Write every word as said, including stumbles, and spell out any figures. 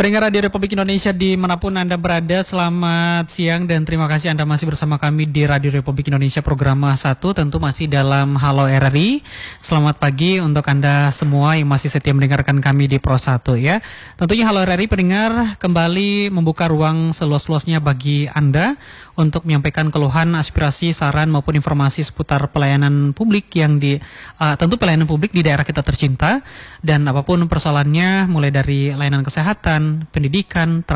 Pendengar Radio Republik Indonesia dimanapun Anda berada, selamat siang dan terima kasih Anda masih bersama kami di Radio Republik Indonesia program satu, tentu masih dalam Halo R R I. Selamat pagi untuk Anda semua yang masih setia mendengarkan kami di Pro satu ya. Tentunya Halo R R I pendengar kembali membuka ruang seluas-luasnya bagi Anda untuk menyampaikan keluhan, aspirasi, saran maupun informasi seputar pelayanan publik yang di uh, tentu pelayanan publik di daerah kita tercinta, dan apapun persoalannya mulai dari layanan kesehatan, pendidikan,